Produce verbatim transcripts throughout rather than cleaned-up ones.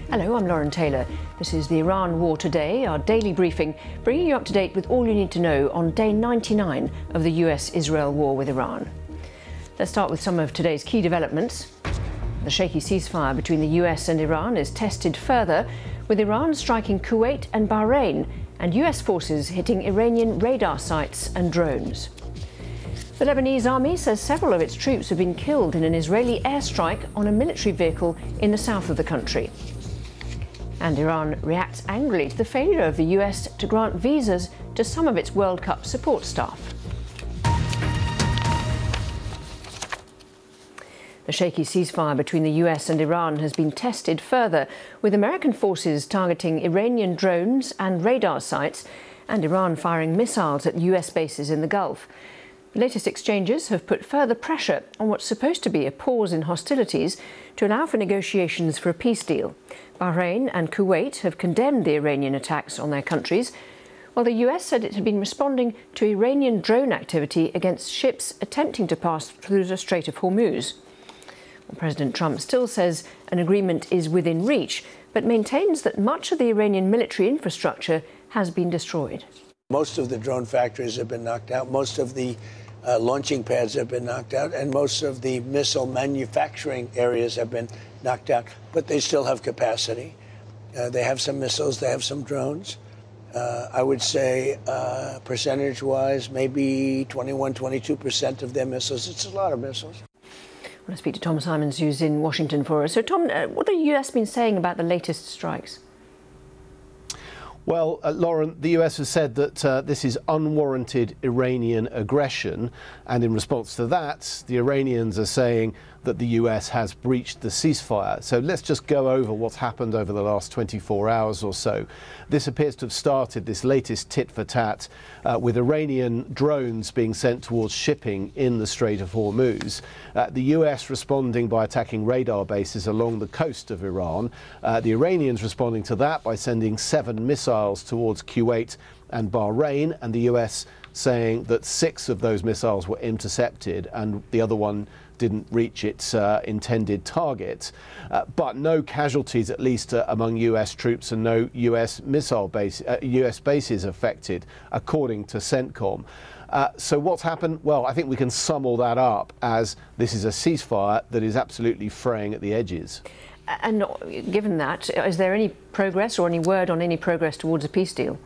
Hello, I'm Lauren Taylor. This is the Iran War Today, our daily briefing, bringing you up to date with all you need to know on day ninety-nine of the U S Israel war with Iran. Let's start with some of today's key developments. The shaky ceasefire between the U S and Iran is tested further, with Iran striking Kuwait and Bahrain, and U S forces hitting Iranian radar sites and drones. The Lebanese army says several of its troops have been killed in an Israeli airstrike on a military vehicle in the south of the country. And Iran reacts angrily to the failure of the U S to grant visas to some of its World Cup support staff. The shaky ceasefire between the U S and Iran has been tested further, with American forces targeting Iranian drones and radar sites, and Iran firing missiles at U S bases in the Gulf. The latest exchanges have put further pressure on what's supposed to be a pause in hostilities to allow for negotiations for a peace deal. Bahrain and Kuwait have condemned the Iranian attacks on their countries, while the U S said it had been responding to Iranian drone activity against ships attempting to pass through the Strait of Hormuz. Well, President Trump still says an agreement is within reach, but maintains that much of the Iranian military infrastructure has been destroyed. Most of the drone factories have been knocked out. Most of the uh, launching pads have been knocked out, and most of the missile manufacturing areas have been knocked out. But they still have capacity. Uh, they have some missiles. They have some drones. Uh, I would say uh, percentage-wise, maybe twenty-one, twenty-two percent of their missiles. It's a lot of missiles. I want to speak to Tom Simons, who's in Washington for us. So, Tom, uh, what have the U S been saying about the latest strikes? Well, uh, Lauren, the U S has said that uh, this is unwarranted Iranian aggression, and in response to that, the Iranians are saying that the U S has breached the ceasefire. So let's just go over what's happened over the last twenty-four hours or so. This appears to have started, this latest tit-for-tat, uh, with Iranian drones being sent towards shipping in the Strait of Hormuz. Uh, the U S responding by attacking radar bases along the coast of Iran. Uh, the Iranians responding to that by sending seven missiles towards Kuwait and Bahrain, and the U S saying that six of those missiles were intercepted and the other one didn't reach its uh, intended target. Uh, but no casualties, at least uh, among U S troops, and no U S missile base, uh, U S bases affected, according to CENTCOM. Uh, so what's happened? Well, I think we can sum all that up as this is a ceasefire that is absolutely fraying at the edges. And given that, is there any progress or any word on any progress towards a peace deal?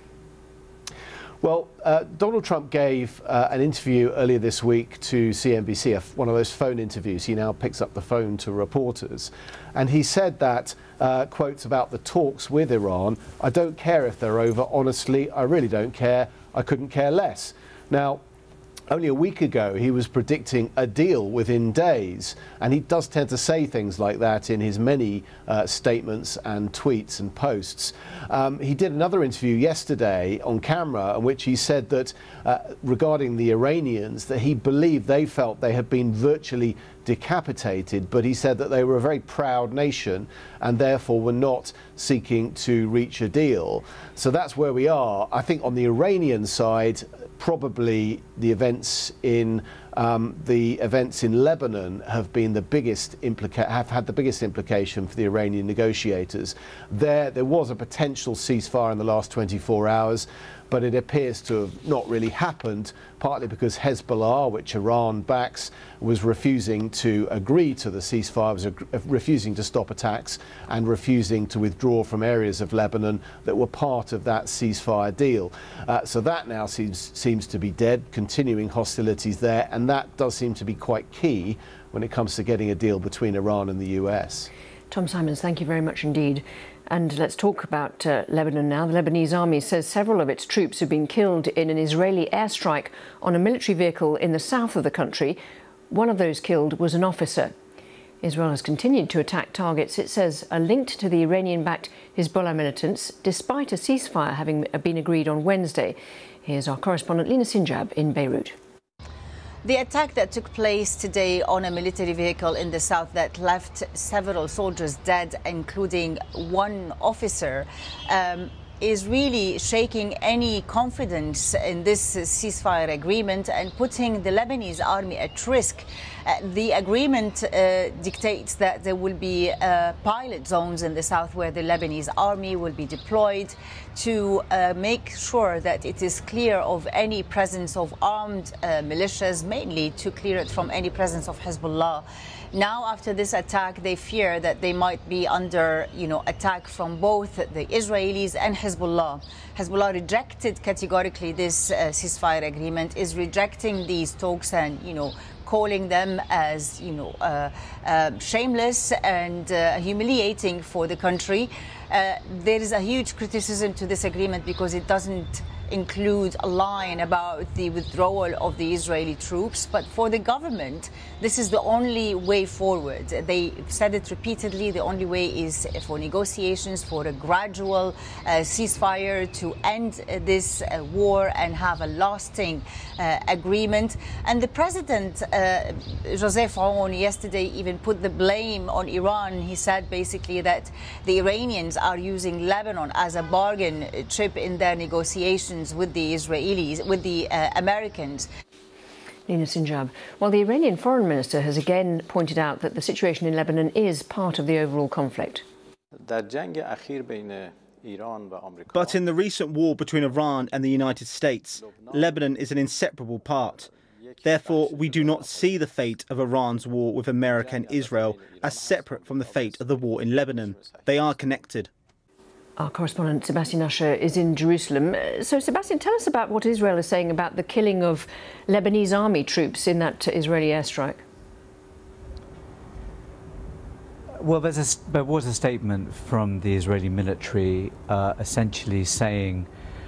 Well, uh, Donald Trump gave uh, an interview earlier this week to C N B C, one of those phone interviews. He now picks up the phone to reporters. And he said that, uh, quotes about the talks with Iran, "I don't care if they're over. Honestly, I really don't care. I couldn't care less." Now, only a week ago, he was predicting a deal within days, and he does tend to say things like that in his many uh, statements and tweets and posts. Um, he did another interview yesterday on camera in which he said that uh, regarding the Iranians, that he believed they felt they had been virtually decapitated, but he said that they were a very proud nation and therefore were not seeking to reach a deal. So that's where we are. I think on the Iranian side, probably the events in um, the events in Lebanon have been the biggest implica- have had the biggest implication for the Iranian negotiators. There, there was a potential ceasefire in the last twenty-four hours, but it appears to have not really happened, partly because Hezbollah, which Iran backs, was refusing to agree to the ceasefire, was ag- refusing to stop attacks and refusing to withdraw from areas of Lebanon that were part of that ceasefire deal. Uh, so that now seems, seems to be dead, continuing hostilities there, and that does seem to be quite key when it comes to getting a deal between Iran and the U S. Tom Simons, thank you very much indeed. And let's talk about uh, Lebanon now. The Lebanese army says several of its troops have been killed in an Israeli airstrike on a military vehicle in the south of the country. One of those killed was an officer. Israel has continued to attack targets it says are linked to the Iranian-backed Hezbollah militants, despite a ceasefire having been agreed on Wednesday. Here's our correspondent Lina Sinjab in Beirut. The attack that took place today on a military vehicle in the south that left several soldiers dead, including one officer, um, is really shaking any confidence in this ceasefire agreement and putting the Lebanese army at risk. Uh, the agreement uh, dictates that there will be uh, pilot zones in the south where the Lebanese army will be deployed to uh, make sure that it is clear of any presence of armed uh, militias, mainly to clear it from any presence of Hezbollah. Now, after this attack, they fear that they might be under, you know, attack from both the Israelis and Hezbollah. Hezbollah rejected categorically this uh, ceasefire agreement, is rejecting these talks and, you know, calling them as, you know, uh, uh, shameless and uh, humiliating for the country. Uh, there is a huge criticism to this agreement because it doesn't include a line about the withdrawal of the Israeli troops. But for the government, this is the only way forward. They said it repeatedly. The only way is for negotiations, for a gradual uh, ceasefire to end uh, this uh, war and have a lasting uh, agreement. And the president, uh, Joseph Aoun, yesterday even put the blame on Iran. He said basically that the Iranians are using Lebanon as a bargain chip in their negotiations with the Israelis, with the uh, Americans. Nina Sinjab. Well, the Iranian foreign minister has again pointed out that the situation in Lebanon is part of the overall conflict. But in the recent war between Iran and the United States, Lebanon is an inseparable part. Therefore, we do not see the fate of Iran's war with America and Israel as separate from the fate of the war in Lebanon. They are connected. Our correspondent Sebastian Usher is in Jerusalem. So, Sebastian, tell us about what Israel is saying about the killing of Lebanese army troops in that Israeli airstrike. Well, there's a, there was a statement from the Israeli military uh, essentially saying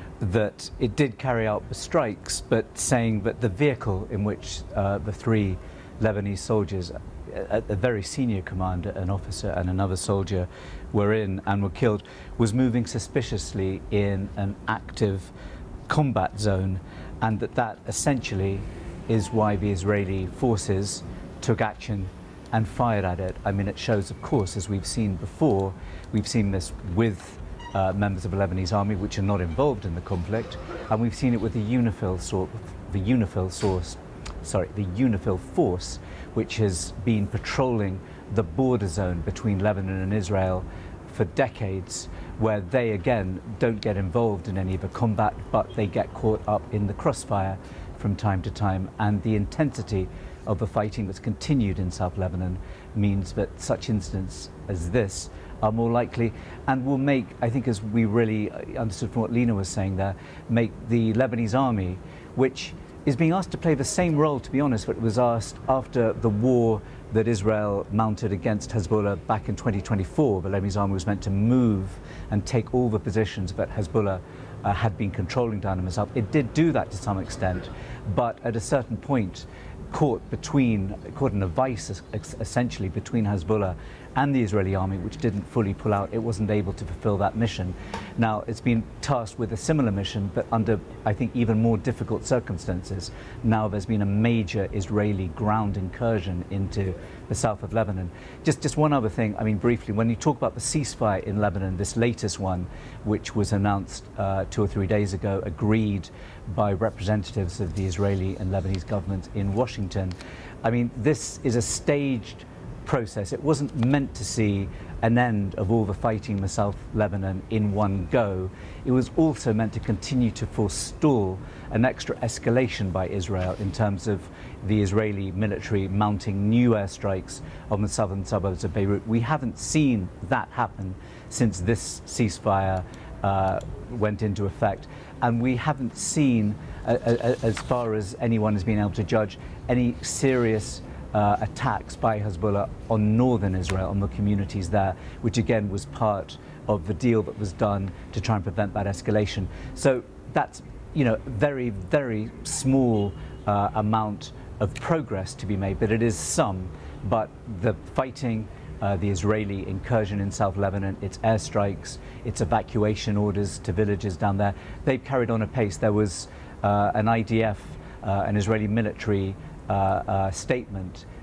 that it did carry out the strikes, but saying that the vehicle in which uh, the three Lebanese soldiers, a, a very senior commander, an officer and another soldier, were in and were killed, was moving suspiciously in an active combat zone, and that that essentially is why the Israeli forces took action and fired at it. I mean, it shows, of course, as we've seen before, we've seen this with uh, members of the Lebanese army which are not involved in the conflict, and we've seen it with the UNIFIL sort, the UNIFIL source, sorry, the UNIFIL force, which has been patrolling the border zone between Lebanon and Israel for decades, where they again don't get involved in any of the combat, but they get caught up in the crossfire from time to time. And the intensity of the fighting that's continued in South Lebanon means that such incidents as this are more likely, and will make, I think, as we really understood from what Lina was saying there, make the Lebanese army, which is being asked to play the same role, to be honest, what was asked after the war that Israel mounted against Hezbollah back in twenty twenty-four. The Lebanese army was meant to move and take all the positions that Hezbollah uh, had been controlling down in the south. It did do that to some extent, but at a certain point, caught between, caught in a vice essentially between Hezbollah and the Israeli army, which didn't fully pull out. It wasn't able to fulfill that mission. Now, it's been tasked with a similar mission, but under, I think, even more difficult circumstances. Now there's been a major Israeli ground incursion into the south of Lebanon. Just, just one other thing, I mean, briefly, when you talk about the ceasefire in Lebanon, this latest one, which was announced uh, two or three days ago, agreed by representatives of the Israeli and Lebanese government in Washington. I mean, this is a staged process. It wasn't meant to see an end of all the fighting in the South Lebanon in one go. It was also meant to continue to forestall an extra escalation by Israel in terms of the Israeli military mounting new airstrikes on the southern suburbs of Beirut. We haven't seen that happen since this ceasefire uh, went into effect, and we haven't seen, uh, uh, as far as anyone has been able to judge, any serious Uh, attacks by Hezbollah on northern Israel, on the communities there, which again was part of the deal that was done to try and prevent that escalation. So that's, you know, very, very small uh, amount of progress to be made, but it is some. But the fighting, uh, the Israeli incursion in South Lebanon, its airstrikes, its evacuation orders to villages down there, they've carried on apace. There was uh, an I D F, uh, an Israeli military Uh, uh, statement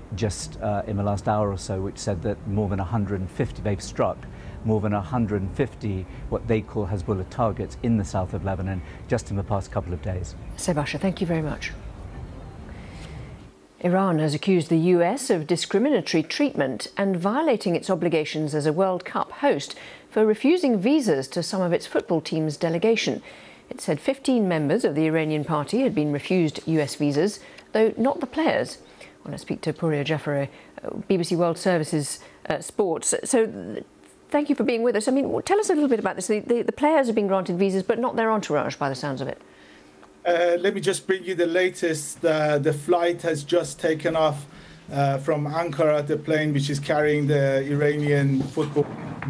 just uh, in the last hour or so, which said that more than one hundred fifty, they've struck more than one hundred fifty what they call Hezbollah targets in the south of Lebanon just in the past couple of days. Sebasha, thank you very much. Iran has accused the U S of discriminatory treatment and violating its obligations as a World Cup host for refusing visas to some of its football team's delegation. It said fifteen members of the Iranian party had been refused U S visas, though not the players. I want to speak to Pouria Jaffareh, B B C World Services uh, Sports. So thank you for being with us. I mean, tell us a little bit about this. The, the, the players have been granted visas, but not their entourage by the sounds of it. Uh, let me just bring you the latest. Uh, the flight has just taken off uh, from Ankara, the plane which is carrying the Iranian football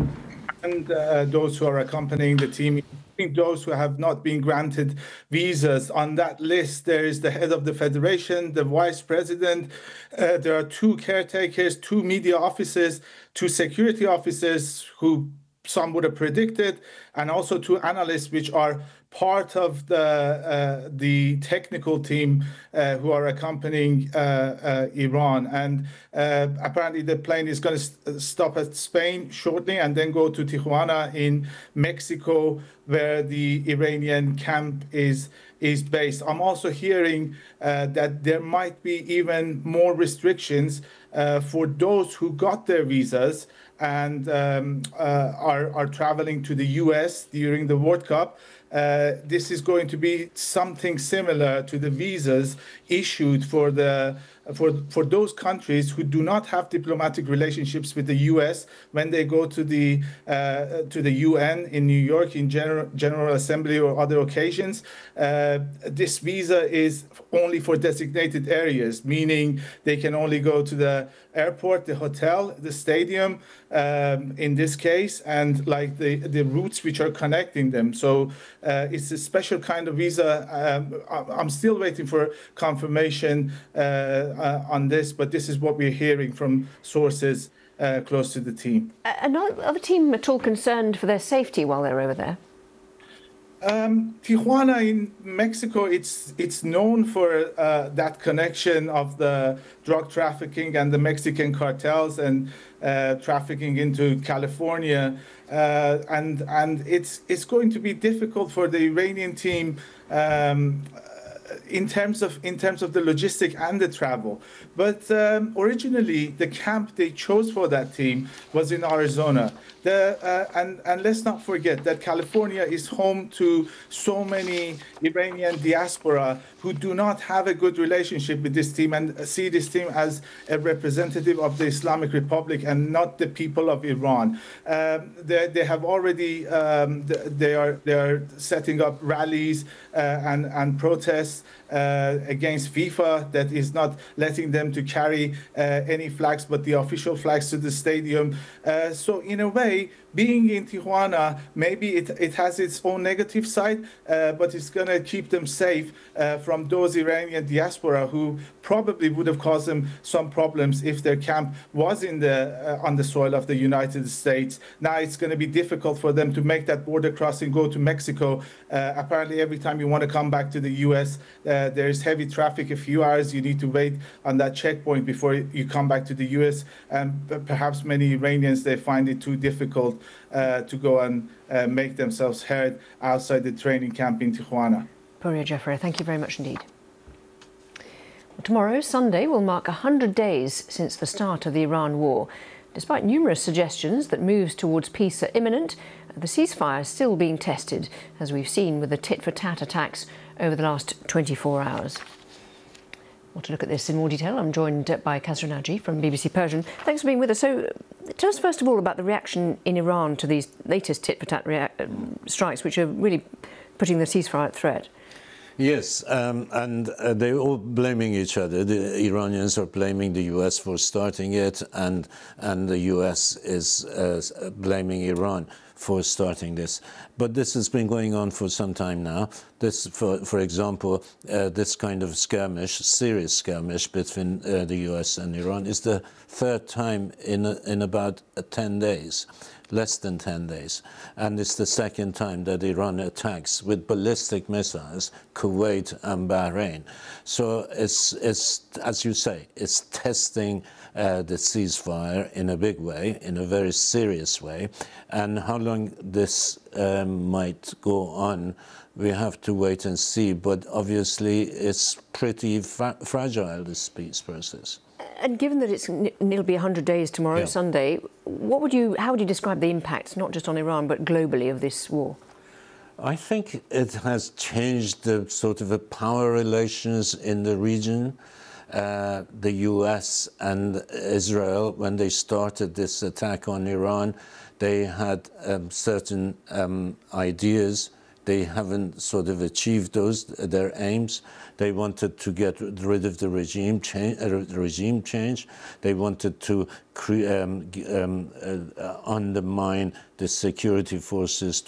and uh, those who are accompanying the team, including those who have not been granted visas. On that list, there is the head of the federation, the vice president. Uh, there are two caretakers, two media officers, two security officers who some would have predicted, and also two analysts which are part of the uh, the technical team uh, who are accompanying uh, uh, Iran. And uh, apparently the plane is going to st- stop at Spain shortly and then go to Tijuana in Mexico, where the Iranian camp is is based. I'm also hearing uh, that there might be even more restrictions uh, for those who got their visas and um, uh, are, are traveling to the U S during the World Cup. Uh, this is going to be something similar to the visas issued for the for for those countries who do not have diplomatic relationships with the U S when they go to the uh, to the U N in New York in General General Assembly or other occasions. Uh, this visa is only for designated areas, meaning they can only go to the airport, the hotel, the stadium, um, in this case, and like the the routes which are connecting them. So uh, it's a special kind of visa. Um, I'm still waiting for confirmation uh, uh, on this, but this is what we're hearing from sources uh, close to the team. And are the team at all concerned for their safety while they're over there? Um, Tijuana in Mexico, it's it's known for uh, that connection of the drug trafficking and the Mexican cartels and uh, trafficking into California, uh, and and it's it's going to be difficult for the Iranian team um, in terms of in terms of the logistic and the travel. But um, originally, the camp they chose for that team was in Arizona. The, uh, and, and let's not forget that California is home to so many Iranian diaspora who do not have a good relationship with this team and see this team as a representative of the Islamic Republic and not the people of Iran. Um, they, they have already um, they are they are setting up rallies uh, and and protests uh, against FIFA that is not letting them to carry uh, any flags but the official flags to the stadium. Uh, so in a way, being in Tijuana, maybe it, it has its own negative side, uh, but it's going to keep them safe uh, from those Iranian diaspora who probably would have caused them some problems if their camp was in the uh, on the soil of the United States. Now it's going to be difficult for them to make that border crossing, go to Mexico. Uh, apparently, every time you want to come back to the U S, uh, there's heavy traffic. A few hours you need to wait on that checkpoint before you come back to the U S. And perhaps many Iranians, they find it too difficult Uh, to go and uh, make themselves heard outside the training camp in Tijuana. Pouria Jaffareh, thank you very much indeed. Well, tomorrow, Sunday, will mark one hundred days since the start of the Iran war. Despite numerous suggestions that moves towards peace are imminent, the ceasefire is still being tested, as we've seen with the tit-for-tat attacks over the last twenty-four hours. Well, to look at this in more detail, I'm joined by Kasra Naji from B B C Persian. Thanks for being with us. So, tell us first of all about the reaction in Iran to these latest tit-for-tat rea- strikes, which are really putting the ceasefire at threat. Yes, um, and uh, they're all blaming each other. The Iranians are blaming the U S for starting it, and and the U S is uh, blaming Iran for starting this. But this has been going on for some time now. This, for for example, uh, this kind of skirmish, serious skirmish between uh, the U S and Iran is the third time in a, in about uh, ten days. less than ten days. And it's the second time that Iran attacks with ballistic missiles Kuwait and Bahrain. So it's, it's as you say, it's testing uh, the ceasefire in a big way, in a very serious way. And how long this um, might go on, we have to wait and see. But obviously, it's pretty fra fragile, this peace process. And given that it's it'll be one hundred days tomorrow, Yeah. Sunday, what would you, how would you describe the impact, not just on Iran, but globally, of this war? I think it has changed the sort of the power relations in the region. Uh, the U S and Israel, when they started this attack on Iran, they had um, certain um, ideas. They haven't sort of achieved those, their aims. They wanted to get rid of the regime change. Uh, regime change. They wanted to cre um, um, uh, undermine the security forces